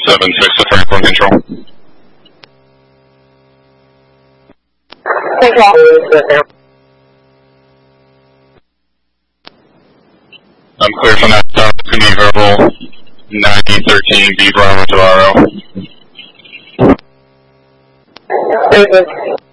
7-6 to Franklin Control. I'm clear from that stop. It's going to be verbal 9013 B Bravo Navarro.